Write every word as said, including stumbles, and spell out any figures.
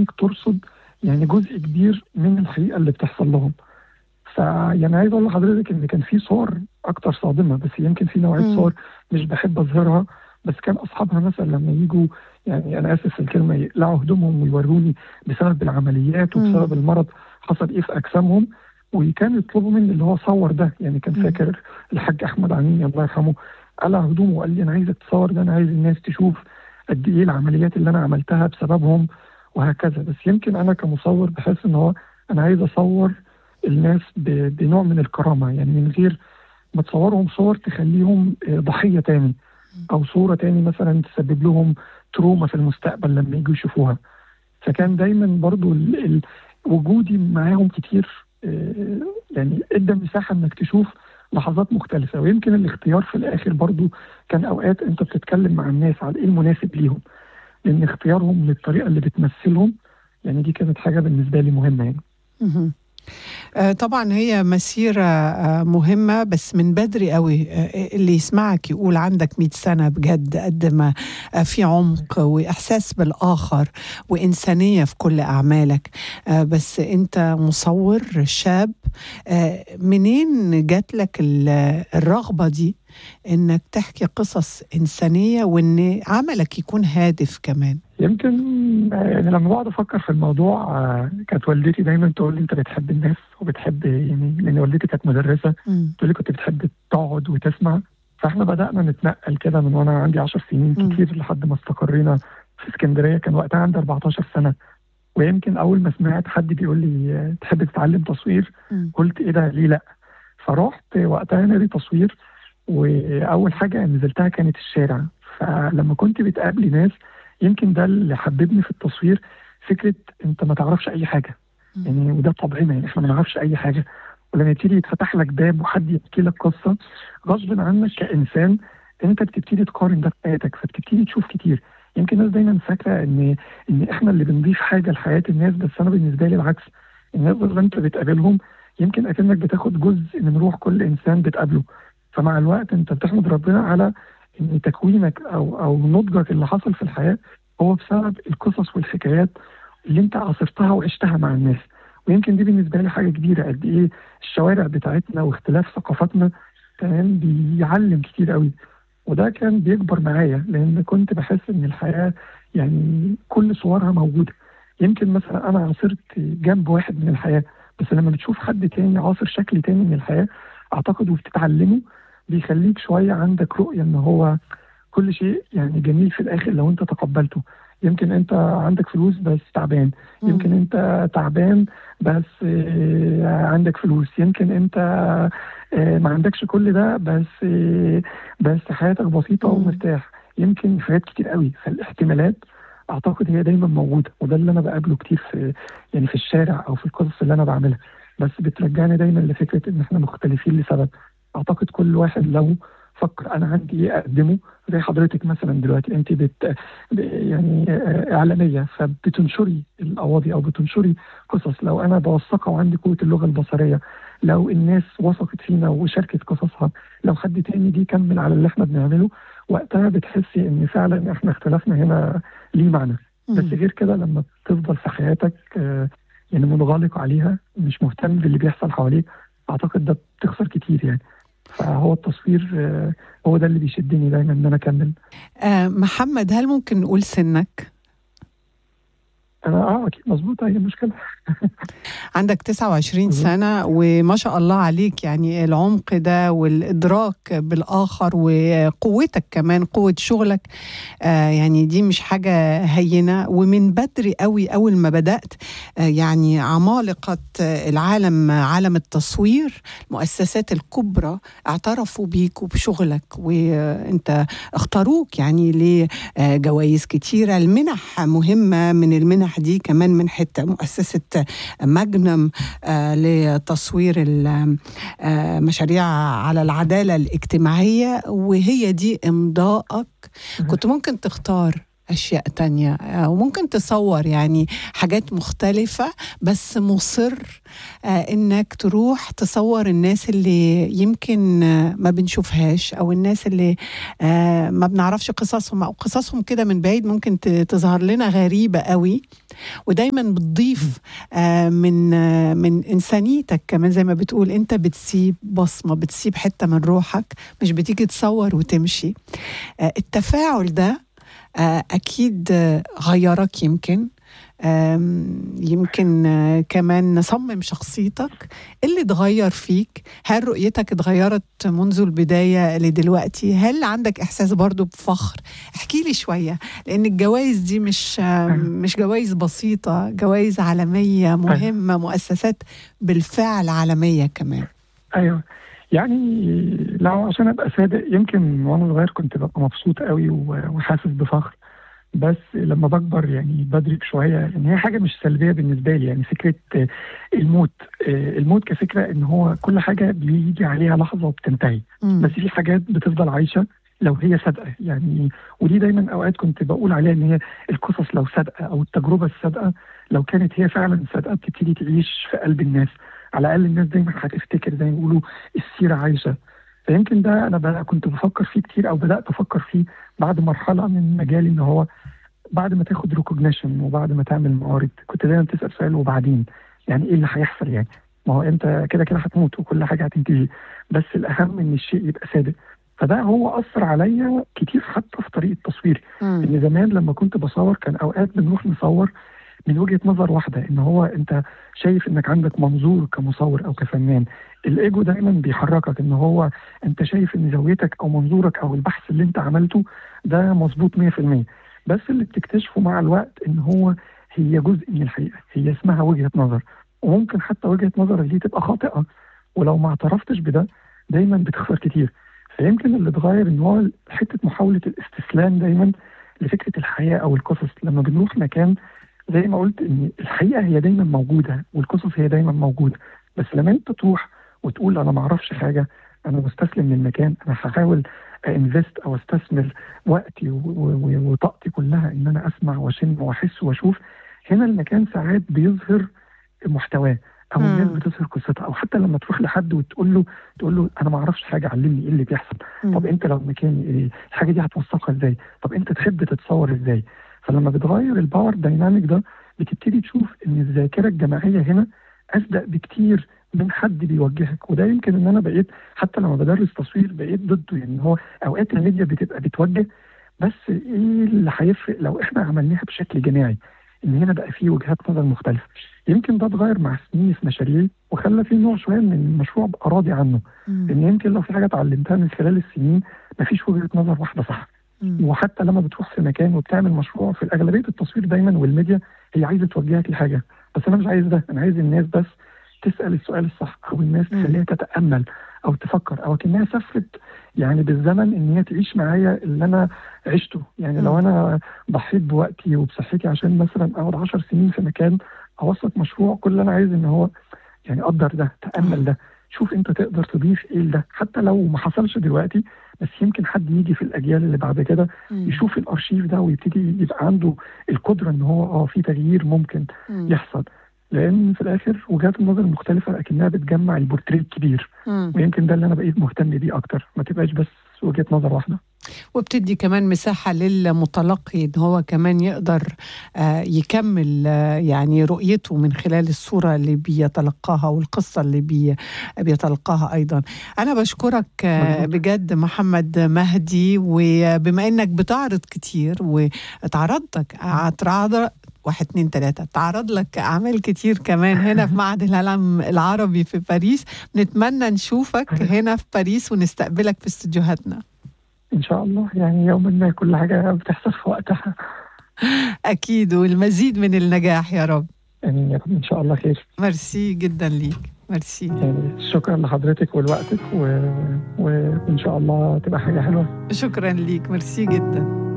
بتخليك ترصد يعني جزء كبير من الحقيقة اللي بتحصل لهم. فيعني عايز اقول لحضرتك ان كان في صور اكتر صادمة، بس يمكن في نوعية صور مش بحب اظهرها، بس كان اصحابها مثلا لما يجوا، يعني انا اسف في الكلمة، يقلعوا هدومهم ويوروني بسبب العمليات وبسبب المرض حصل ايه في اجسامهم، وكانوا يطلبوا مني اللي هو صور ده. يعني كان فاكر الحاج احمد عنيني الله يرحمه قلع هدومه وقال لي انا عايزك تصور ده، انا عايز الناس تشوف قد ايه العمليات اللي انا عملتها بسببهم وهكذا. بس يمكن انا كمصور بحس ان هو انا عايز اصور الناس بنوع من الكرامة، يعني من غير ما تصورهم صور تخليهم ضحية تاني، او صورة تاني مثلا تسبب لهم تروما في المستقبل لما يجوا يشوفوها. فكان دايما برضو ال ال وجودي معاهم كتير يعني ادى مساحة انك تشوف لحظات مختلفة. ويمكن الاختيار في الاخر برضو كان اوقات انت بتتكلم مع الناس على ايه المناسب ليهم، لان اختيارهم للطريقة اللي بتمثلهم يعني دي كانت حاجة بالنسبة لي مهمة يعني. طبعا هي مسيرة مهمة، بس من بدري قوي اللي يسمعك يقول عندك مئة سنة بجد، قد ما في عمق وإحساس بالآخر وإنسانية في كل أعمالك. بس أنت مصور شاب، منين جات لك الرغبة دي إنك تحكي قصص إنسانية وإن عملك يكون هادف كمان؟ يمكن يعني لما بقعد افكر في الموضوع كانت والدتي دايما تقول لي انت بتحب الناس وبتحب، يعني لان والدتي كانت مدرسه، تقول لي كنت بتحب تقعد وتسمع. فاحنا بدانا نتنقل كده من وانا عندي عشر سنين كتير لحد ما استقرينا في اسكندريه. كان وقتها عندي أربعتاشر سنه، ويمكن اول ما سمعت حد بيقول لي تحب تتعلم تصوير قلت ايه ده ليه لا. فرحت وقتها نادي تصوير، واول حاجه نزلتها كانت الشارع. فلما كنت بتقابلي ناس يمكن ده اللي حببني في التصوير، فكرة انت ما تعرفش اي حاجة يعني، وده طبعنا يعني احنا ما نعرفش اي حاجة، ولما يبتدي يتفتح لك باب وحد يحكي لك قصة غصب عنك كإنسان انت بتبتدي تقارن ده في حياتك، فبتبتدي تشوف كتير. يمكن الناس دايما فاكرة ان ان احنا اللي بنضيف حاجة لحياة الناس، بس انا بالنسبة لي العكس. الناس اللي انت بتقابلهم يمكن اكنك بتاخد جزء من روح كل انسان بتقابله. فمع الوقت انت بتحمد ربنا على ان تكوينك او او نضجك اللي حصل في الحياه هو بسبب القصص والحكايات اللي انت عاصرتها وعشتها مع الناس. ويمكن دي بالنسبه لي حاجه كبيره، قد ايه الشوارع بتاعتنا واختلاف ثقافاتنا كان بيعلم كتير قوي. وده كان بيكبر معايا لان كنت بحس ان الحياه يعني كل صورها موجوده. يمكن مثلا انا عاصرت جنب واحد من الحياه، بس لما بتشوف حد تاني عاصر شكل تاني من الحياه اعتقد وبتتعلمه بيخليك شويه عندك رؤيه ان هو كل شيء يعني جميل في الاخر لو انت تقبلته. يمكن انت عندك فلوس بس تعبان، يمكن انت تعبان بس عندك فلوس، يمكن انت ما عندكش كل ده بس بس حياتك بسيطة ومرتاح، يمكن حاجات كتير قوي. فالاحتمالات اعتقد هي دايما موجودة، وده اللي انا بقابله كتير في يعني في الشارع او في القصص اللي انا بعملها. بس بترجعني دايما لفكرة ان احنا مختلفين لسبب. اعتقد كل واحد لو فكر انا عندي ايه اقدمه، زي حضرتك مثلا دلوقتي انت بت يعني اعلاميه فبتنشري القواضي او بتنشري قصص، لو انا بوثقها وعندي قوه اللغه البصريه، لو الناس وثقت فينا وشاركت قصصها، لو حد تاني دي كمل على اللي احنا بنعمله، وقتها بتحسي ان فعلا احنا اختلافنا هنا ليه معنى. بس غير كده لما تفضل في حياتك يعني منغلق عليها مش مهتم باللي بيحصل حواليك، اعتقد ده بتخسر كتير يعني. فهو التصوير هو ده اللي بيشدني دايما ان انا اكمل. آه محمد، هل ممكن نقول سنك؟ انا اه اكيد مظبوط، هي مشكله. عندك تسعة وعشرين سنة وما شاء الله عليك، يعني العمق ده والإدراك بالآخر وقوتك كمان قوة شغلك، آه يعني دي مش حاجة هينة. ومن بدري قوي أول ما بدأت آه يعني عمالقة العالم، عالم التصوير، المؤسسات الكبرى اعترفوا بيك وبشغلك، وانت اختاروك يعني لجوائز كتيرة. المنح مهمة، من المنح دي كمان منحة مؤسسة ماجنم آه لتصوير المشاريع على العدالة الاجتماعية، وهي دي إمضائك. كنت ممكن تختار أشياء تانية، وممكن تصور يعني حاجات مختلفة، بس مصر إنك تروح تصور الناس اللي يمكن ما بنشوفهاش، أو الناس اللي ما بنعرفش قصصهم، أو قصصهم كده من بعيد ممكن تظهر لنا غريبة قوي، ودايما بتضيف من من إنسانيتك كمان. زي ما بتقول أنت بتسيب بصمة، بتسيب حتة من روحك، مش بتيجي تصور وتمشي. التفاعل ده أكيد غيرك، يمكن يمكن كمان نصمم شخصيتك. اللي اتغير فيك، هل رؤيتك اتغيرت منذ البداية لدلوقتي؟ هل عندك إحساس برضو بفخر؟ احكي لي شوية، لأن الجوائز دي مش مش جوائز بسيطة، جوائز عالمية مهمة، مؤسسات بالفعل عالمية كمان. أيوة، يعني لو عشان أبقى صادق، يمكن وأنا صغير كنت ببقى مبسوط قوي وحاسس بفخر، بس لما بكبر يعني بدرك شويه ان هي حاجه مش سلبيه بالنسبه لي. يعني فكره الموت الموت كفكره ان هو كل حاجه بيجي عليها لحظه وبتنتهي، بس في حاجات بتفضل عايشه لو هي صادقه. يعني ودي دايما اوقات كنت بقول عليها ان هي القصص لو صادقه، او التجربه الصادقه لو كانت هي فعلا صادقه بتبتدي تعيش في قلب الناس. على الاقل الناس دايما هتفتكر، زي ما بيقولوا السيره عايشه. فيمكن ده انا بقى كنت بفكر فيه كتير، او بدات افكر فيه بعد مرحله من مجالي، ان هو بعد ما تاخد ريكوجنيشن وبعد ما تعمل معارض كنت دايما تسال سؤال وبعدين يعني ايه اللي هيحصل؟ يعني ما هو انت كده كده هتموت وكل حاجه هتنتهي، بس الاهم ان الشيء يبقى صادق. فده هو اثر عليا كتير حتى في طريقه تصويري. ان زمان لما كنت بصور كان اوقات بنروح نصور من وجهه نظر واحده، ان هو انت شايف انك عندك منظور كمصور او كفنان. الايجو دايما بيحركك، ان هو انت شايف ان زاويتك او منظورك او البحث اللي انت عملته ده مظبوط مية في المية. بس اللي بتكتشفه مع الوقت ان هو هي جزء من الحقيقه، هي اسمها وجهه نظر، وممكن حتى وجهه نظر اللي تبقى خاطئه، ولو ما اعترفتش بده دايما بتخسر كتير. فيمكن اللي اتغير ان هو حته محاوله الاستسلام دايما لفكره الحياه او القصص. لما بنروح مكان زي ما قلت ان الحقيقه هي دايما موجوده والقصص هي دايما موجوده، بس لما انت تروح وتقول انا ما اعرفش حاجه، انا مستسلم للمكان، انا هحاول انفست او استثمر وقتي وطاقتي كلها ان انا اسمع واشم واحس واشوف، هنا المكان ساعات بيظهر محتواه، او الناس بتظهر قصتها. او حتى لما تروح لحد وتقول له تقول له انا ما اعرفش حاجه، علمني ايه اللي بيحصل. مم. طب انت لو مكاني إيه الحاجه دي هتوثقها ازاي؟ طب انت تحب تتصور ازاي؟ فلما بتغير الباور دايناميك ده بتبتدي تشوف ان الذاكره الجماعيه هنا اصدق بكتير من حد بيوجهك. وده يمكن ان انا بقيت حتى لما بدرس تصوير بقيت ضده. يعني هو اوقات الميديا بتبقى بتوجه، بس ايه اللي هيفرق لو احنا عملناها بشكل جماعي؟ ان هنا بقى فيه وجهات نظر مختلفه. يمكن ده اتغير مع سنين في مشاريعي وخلى فيه نوع شويه من المشروع ابقى راضي عنه. ان يمكن لو في حاجه اتعلمتها من خلال السنين مفيش وجهه نظر واحده صح. مم. وحتى لما بتروح في مكان وبتعمل مشروع، في الاغلبيه التصوير دايما والميديا هي عايزه توجهك لحاجه، بس انا مش عايز ده. انا عايز الناس بس تسال السؤال الصح، او الناس تخليها تتامل او تفكر، او كأنها سافرت يعني بالزمن ان هي تعيش معايا اللي انا عشته. يعني مم. لو انا ضحيت بوقتي وبصحتي عشان مثلا اقعد عشر سنين في مكان اوثق مشروع، كل اللي انا عايز ان هو يعني قدر ده، تامل ده، شوف انت تقدر تضيف ايه لده. حتى لو ما حصلش دلوقتي، بس يمكن حد يجي في الاجيال اللي بعد كده يشوف الارشيف ده ويبتدي يبقى عنده القدره ان هو اه في تغيير ممكن مم. يحصل. لان في الاخر وجهات النظر المختلفه لكنها بتجمع البورتريه الكبير. مم. ويمكن ده اللي انا بقيت مهتم بيه اكتر، ما تبقاش بس وجهه نظر واحده. وبتدي كمان مساحة للمتلقي إن هو كمان يقدر يكمل يعني رؤيته من خلال الصورة اللي بيتلقاها والقصة اللي بي بيتلقاها أيضا. أنا بشكرك بجد محمد مهدي، وبما أنك بتعرض كتير وتعرضتك هتعرض واحد اتنين تلاتة تعرض لك أعمال كتير كمان هنا في معهد العالم العربي في باريس، نتمنى نشوفك هنا في باريس ونستقبلك في استوديوهاتنا إن شاء الله. يعني يوما ما كل حاجة بتحصل في وقتها أكيد، والمزيد من النجاح يا رب. آمين يا رب، إن شاء الله خير. ميرسي جدا ليك. ميرسي. يعني شكرا لحضرتك ولوقتك و... وإن شاء الله تبقى حاجة حلوة. شكرا ليك. ميرسي جدا.